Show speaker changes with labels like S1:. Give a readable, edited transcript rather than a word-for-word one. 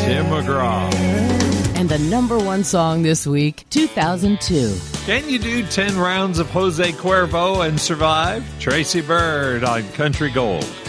S1: Tim McGraw.
S2: And the number one song this week, 2002.
S1: Can you do 10 rounds of Jose Cuervo and survive? Tracy Byrd on Country Gold.